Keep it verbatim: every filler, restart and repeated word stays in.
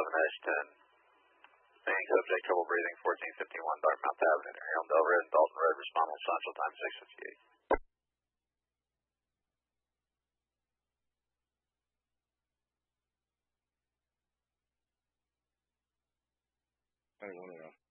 eleven ten. Saying subject trouble breathing, fourteen fifty-one Dartmouth Avenue, Arundel Red, Dalton Red, respond on Central Time six fifty-eight. I don't know.